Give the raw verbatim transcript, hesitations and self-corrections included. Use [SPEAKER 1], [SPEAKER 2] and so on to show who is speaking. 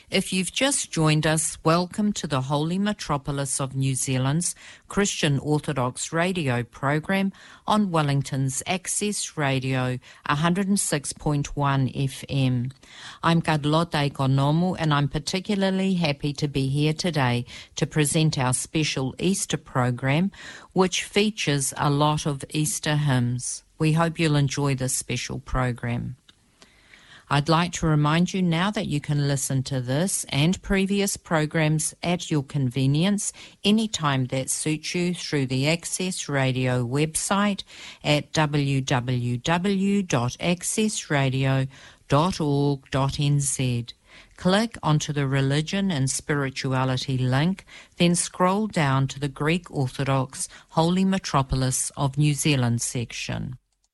[SPEAKER 1] If you've just joined us, welcome to the Holy Metropolis of New Zealand's Christian Orthodox radio program on Wellington's Access Radio one hundred six point one F M. I'm Carlotta Economo, and I'm particularly happy to be here today to present our special Easter program, which features a lot of Easter hymns. We hope you'll enjoy this special program. I'd like to remind you now that you can listen to this and previous programs at your convenience anytime that suits you through the Access Radio website at w w w dot access radio dot org dot n z. Click onto the Religion and Spirituality link, then scroll down to the Greek Orthodox Holy Metropolis of New Zealand section.